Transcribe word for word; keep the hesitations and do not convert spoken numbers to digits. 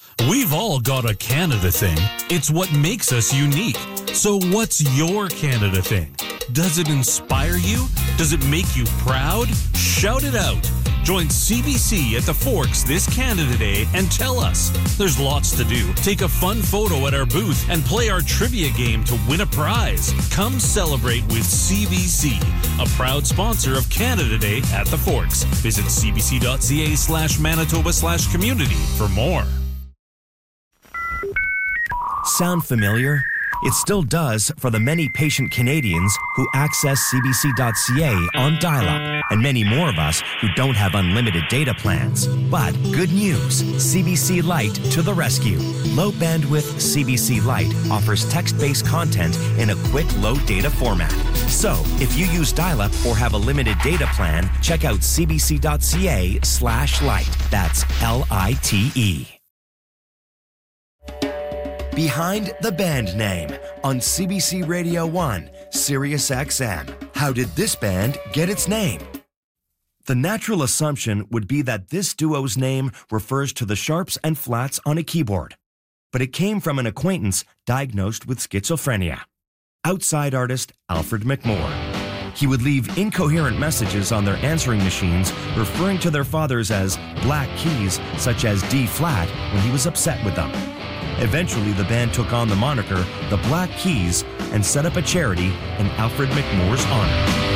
We've all got a Canada thing. It's what makes us unique. So what's your Canada thing? Does it inspire you? Does it make you proud? Shout it out. Join C B C at the Forks this Canada Day and tell us. There's lots to do. Take a fun photo at our booth and play our trivia game to win a prize. Come celebrate with C B C, a proud sponsor of Canada Day at the Forks. Visit cbc.ca slash Manitoba slash community for more. Sound familiar? It still does for the many patient Canadians who access c b c dot c a on dial-up, and many more of us who don't have unlimited data plans. But good news, C B C Lite to the rescue. Low bandwidth C B C Lite offers text-based content in a quick, low data format. So, if you use dial-up or have a limited data plan, check out cbc.ca slash lite. That's L I T E. Behind the Band Name on C B C Radio one, Sirius X M. How did this band get its name? The natural assumption would be that this duo's name refers to the sharps and flats on a keyboard, but it came from an acquaintance diagnosed with schizophrenia. Outside artist Alfred McMore. He would leave incoherent messages on their answering machines referring to their fathers as black keys such as D flat when he was upset with them. Eventually, the band took on the moniker The Black Keys and set up a charity in Alfred McMore's honor.